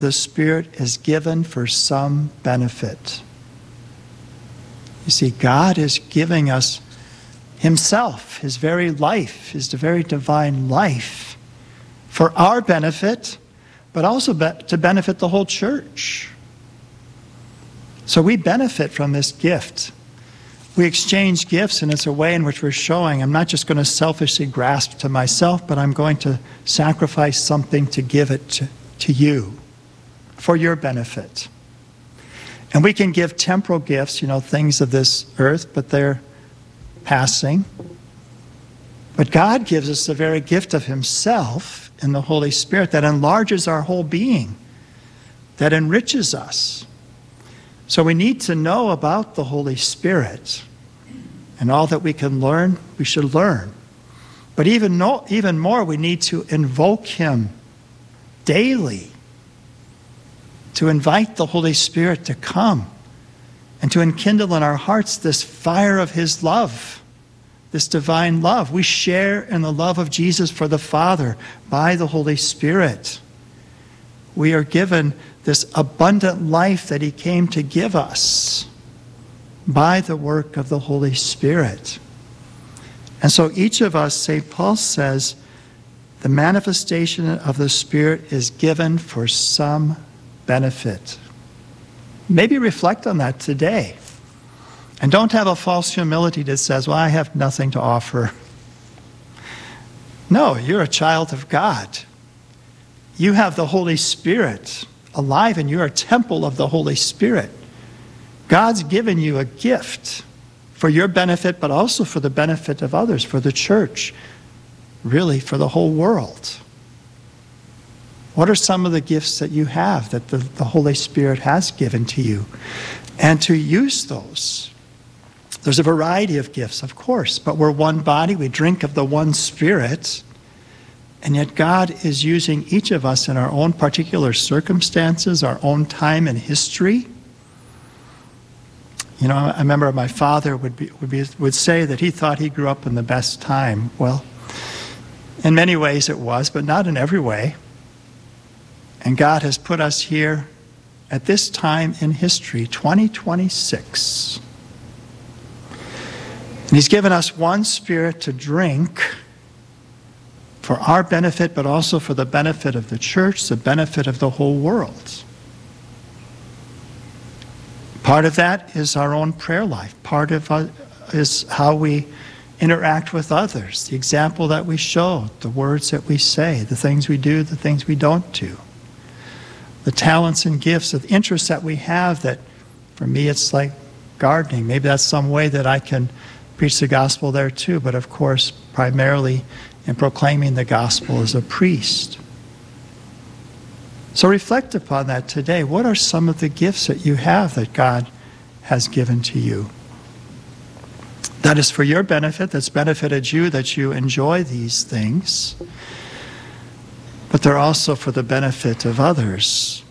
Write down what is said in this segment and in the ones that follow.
the Spirit is given for some benefit. You see, God is giving us himself, his very life, his very divine life, for our benefit, but also to benefit the whole church. So we benefit from this gift. We exchange gifts, and it's a way in which we're showing I'm not just going to selfishly grasp to myself, but I'm going to sacrifice something to give it to you for your benefit. And we can give temporal gifts, things of this earth, but they're passing. But God gives us the very gift of himself in the Holy Spirit that enlarges our whole being, that enriches us. So we need to know about the Holy Spirit, and all that we can learn, we should learn. But even more, we need to invoke him daily, to invite the Holy Spirit to come and to enkindle in our hearts this fire of his love, this divine love. We share in the love of Jesus for the Father by the Holy Spirit. We are given this abundant life that he came to give us by the work of the Holy Spirit. And so each of us, St. Paul says, the manifestation of the Spirit is given for some benefit. Maybe reflect on that today. And don't have a false humility that says, well, I have nothing to offer. No, you're a child of God. You have the Holy Spirit alive, and you're a temple of the Holy Spirit. God's given you a gift for your benefit, but also for the benefit of others, for the church, really for the whole world. What are some of the gifts that you have that the Holy Spirit has given to you? And to use those. There's a variety of gifts, of course, but we're one body. We drink of the one Spirit. And yet God is using each of us in our own particular circumstances, our own time and history. I remember my father would say that he thought he grew up in the best time. Well, in many ways it was, but not in every way. And God has put us here at this time in history, 2026. And he's given us one Spirit to drink for our benefit, but also for the benefit of the church, the benefit of the whole world. Part of that is our own prayer life. Part of it is how we interact with others, the example that we show, the words that we say, the things we do, the things we don't do. The talents and gifts, the interests that we have that, for me, it's like gardening. Maybe that's some way that I can preach the gospel there too, but of course, primarily in proclaiming the gospel as a priest. So reflect upon that today. What are some of the gifts that you have that God has given to you? That is for your benefit, that's benefited you, that you enjoy these things. But they're also for the benefit of others.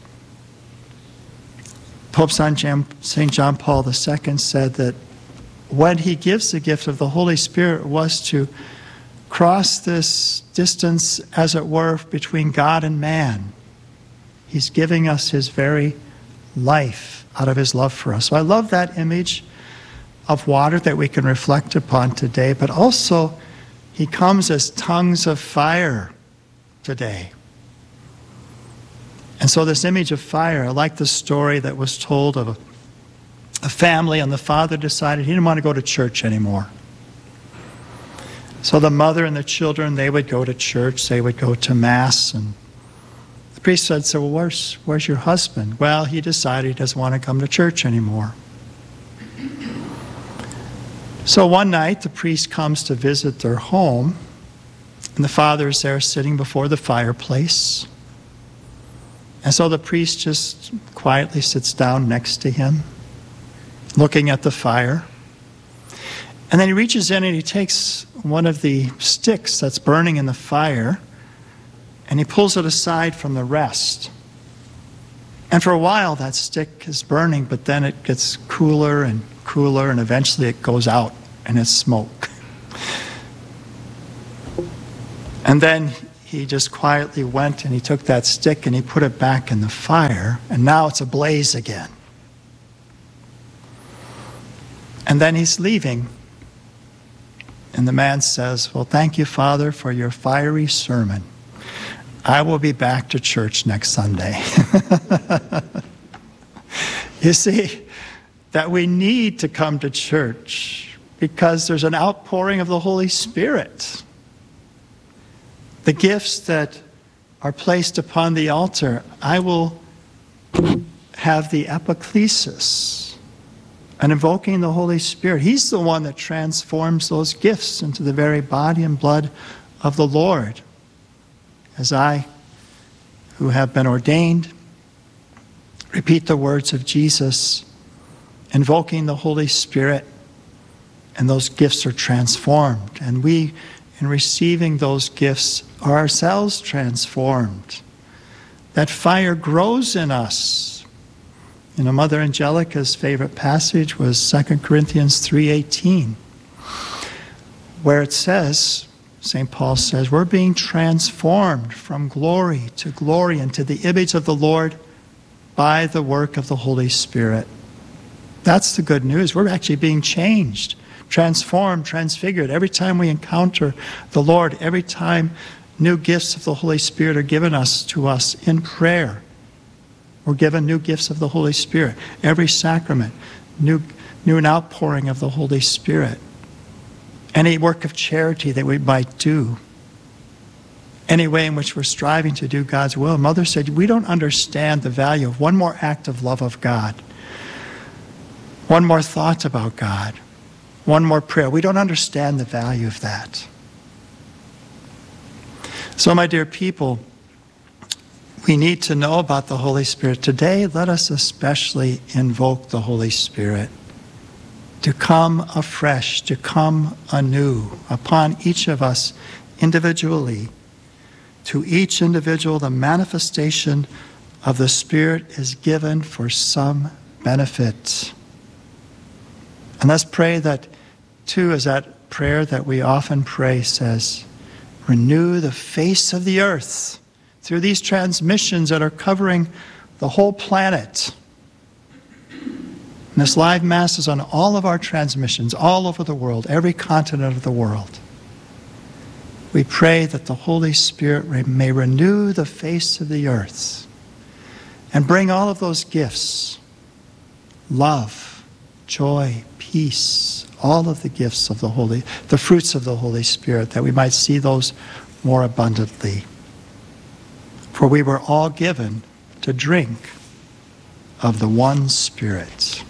Pope St. John Paul II said that when he gives the gift of the Holy Spirit was to cross this distance, as it were, between God and man. He's giving us his very life out of his love for us. So I love that image of water that we can reflect upon today, but also he comes as tongues of fire today. And so this image of fire, I like the story that was told of a family, and the father decided he didn't want to go to church anymore. So the mother and the children, they would go to church, they would go to Mass, and the priest said, so where's your husband? Well, he decided he doesn't want to come to church anymore. So one night, the priest comes to visit their home, and the father is there sitting before the fireplace. And so the priest just quietly sits down next to him, looking at the fire. And then he reaches in and he takes one of the sticks that's burning in the fire, and he pulls it aside from the rest. And for a while that stick is burning, but then it gets cooler, and eventually it goes out and it's smoke. And then he just quietly went and he took that stick and he put it back in the fire, and now it's ablaze again. And then he's leaving. And the man says, well, thank you, Father, for your fiery sermon. I will be back to church next Sunday. You see, that we need to come to church because there's an outpouring of the Holy Spirit. The gifts that are placed upon the altar, I will have the epiclesis, and invoking the Holy Spirit. He's the one that transforms those gifts into the very body and blood of the Lord. As I, who have been ordained, repeat the words of Jesus, invoking the Holy Spirit, and those gifts are transformed. And we, in receiving those gifts, are ourselves transformed. That fire grows in us. You know, Mother Angelica's favorite passage was 2 Corinthians 3:18, where it says, St. Paul says, we're being transformed from glory to glory into the image of the Lord by the work of the Holy Spirit. That's the good news. We're actually being changed, transformed, transfigured. Every time we encounter the Lord, every time new gifts of the Holy Spirit are given to us in prayer, we're given new gifts of the Holy Spirit. Every sacrament, new an outpouring of the Holy Spirit. Any work of charity that we might do, any way in which we're striving to do God's will. Mother said, we don't understand the value of one more act of love of God, one more thought about God, one more prayer. We don't understand the value of that. So, my dear people, we need to know about the Holy Spirit. Today, let us especially invoke the Holy Spirit to come afresh, to come anew upon each of us individually. To each individual, the manifestation of the Spirit is given for some benefit. And let's pray that, too, as that prayer that we often pray says, renew the face of the earth through these transmissions that are covering the whole planet. And this live Mass is on all of our transmissions, all over the world, every continent of the world. We pray that the Holy Spirit may renew the face of the earth and bring all of those gifts, love, joy, peace, all of the gifts of the fruits of the Holy Spirit, that we might see those more abundantly. For we were all given to drink of the one Spirit.